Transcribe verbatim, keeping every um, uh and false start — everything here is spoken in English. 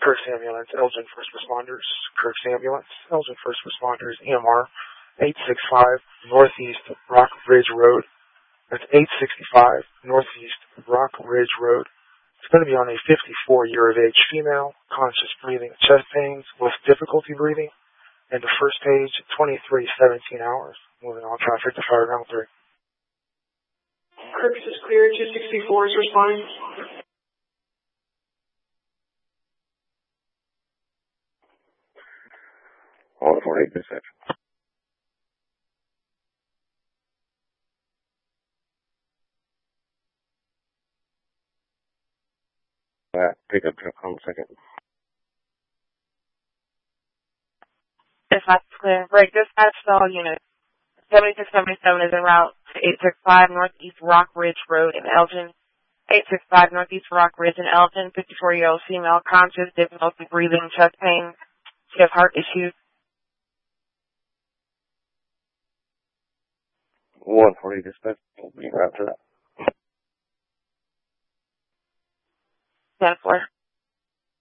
Kirk's Ambulance, Elgin First Responders. Kirk's Ambulance, Elgin First Responders, E M R, eight sixty-five Northeast Rock Ridge Road. That's eight sixty-five Northeast Rock Ridge Road. It's going to be on a fifty-four year of age female, conscious breathing, chest pains with difficulty breathing, and the first page, twenty-three seventeen hours. Moving on traffic to fire ground three. Kirk's is clear, two sixty-four is responding. All for eight percent. That pickup truck on second. Dispatch is clear. Break dispatch to all units. seventy-six seventy-seven is en route to eight sixty-five Northeast Rock Ridge Road in Elgin. eight sixty-five Northeast Rock Ridge in Elgin. fifty-four year old female, conscious, difficulty breathing, chest pain. She has heart issues. one forty dispatch will be route to that. ten four.